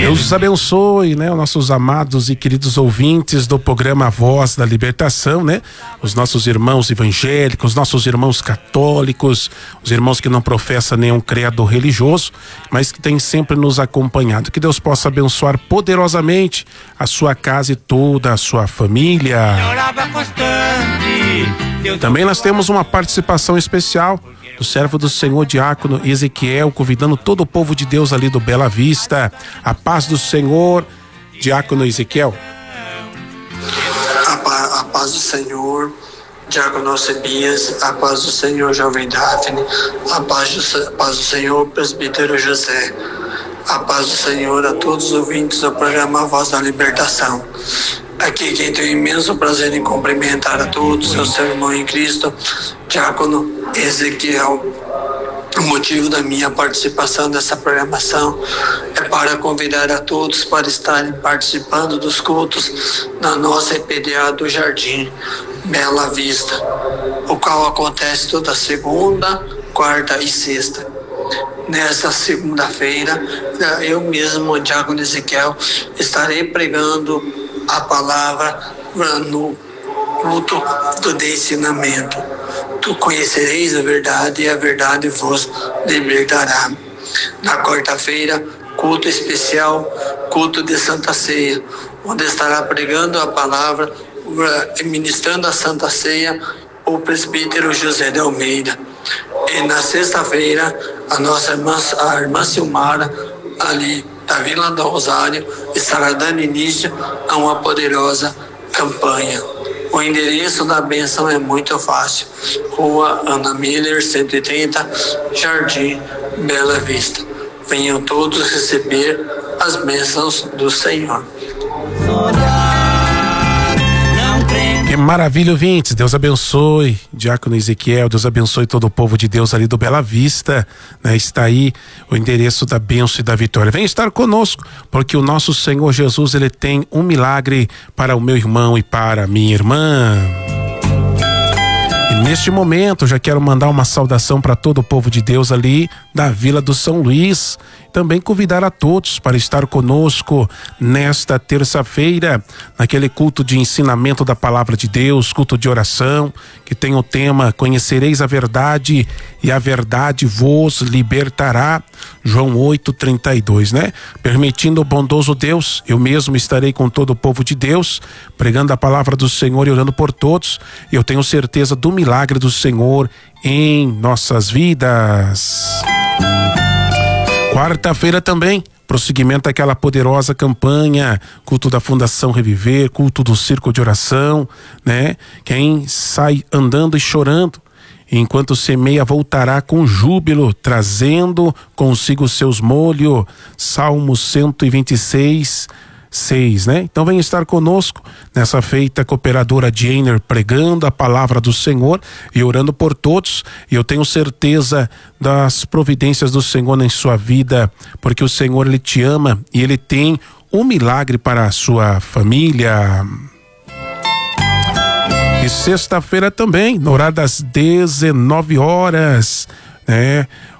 Deus os abençoe, né? Os nossos amados e queridos ouvintes do programa Voz da Libertação, né? Os nossos irmãos evangélicos, nossos irmãos católicos, os irmãos que não professam nenhum credo religioso, mas que têm sempre nos acompanhado. Que Deus possa abençoar poderosamente a sua casa e toda a sua família. Também nós temos uma participação especial do servo do Senhor, diácono Ezequiel, convidando todo o povo de Deus ali do Bela Vista. A paz do Senhor, diácono Ezequiel. A paz do Senhor, diácono Alcebias. A paz do Senhor, jovem Daphne. A paz do Senhor, presbítero José. A paz do Senhor a todos os ouvintes do programa Voz da Libertação. Aqui quem tem o imenso prazer em cumprimentar a todos é o seu irmão em Cristo, diácono Ezequiel. O motivo da minha participação dessa programação é para convidar a todos para estarem participando dos cultos na nossa EPDA do Jardim Bela Vista, o qual acontece toda segunda, quarta e sexta. Nessa segunda-feira, eu mesmo, diácono Ezequiel, estarei pregando a palavra no culto do ensinamento. Tu conhecereis a verdade e a verdade vos libertará. Na quarta-feira, culto especial, culto de Santa Ceia, onde estará pregando a palavra e ministrando a Santa Ceia o presbítero José de Almeida. E na sexta-feira, a irmã Silmara, ali da Vila do Rosário, estará dando início a uma poderosa campanha. O endereço da bênção é muito fácil: Rua Ana Miller, 130, Jardim Bela Vista. Venham todos receber as bênçãos do Senhor. Que maravilha, ouvintes. Deus abençoe, diácono Ezequiel. Deus abençoe todo o povo de Deus ali do Bela Vista, né? Está aí o endereço da bênção e da vitória. Vem estar conosco, porque o nosso Senhor Jesus, ele tem um milagre para o meu irmão e para a minha irmã. E neste momento, já quero mandar uma saudação para todo o povo de Deus ali da Vila do São Luís. Também convidar a todos para estar conosco nesta terça-feira, naquele culto de ensinamento da palavra de Deus, culto de oração, que tem o tema Conhecereis a verdade e a verdade vos libertará, João 8:32, né? Permitindo o bondoso Deus, eu mesmo estarei com todo o povo de Deus, pregando a palavra do Senhor e orando por todos. E eu tenho certeza do milagre do Senhor em nossas vidas. Quarta-feira também, prosseguimento daquela poderosa campanha, culto da Fundação Reviver, culto do Círculo de Oração, né? Quem sai andando e chorando, enquanto semeia voltará com júbilo, trazendo consigo seus molhos, Salmo 126, 6, né? Então vem estar conosco nessa feita cooperadora Jenner, pregando a palavra do Senhor e orando por todos. E eu tenho certeza das providências do Senhor em sua vida, porque o Senhor, ele te ama e ele tem um milagre para a sua família. E sexta-feira também, no horário das 19 horas, né?